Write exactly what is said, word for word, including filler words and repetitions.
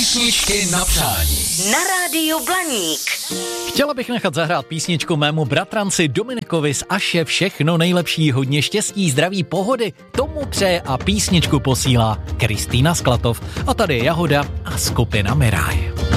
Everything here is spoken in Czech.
Písničky na přání. Na rádiu Blaník. Chtěla bych nechat zahrát písničku mému bratranci Dominikovi z Aše. Všechno nejlepší, hodně štěstí, zdraví, pohody. Tomu přeje a písničku posílá Kristýna Sklatov. A tady je Jahoda a skupina Miraj.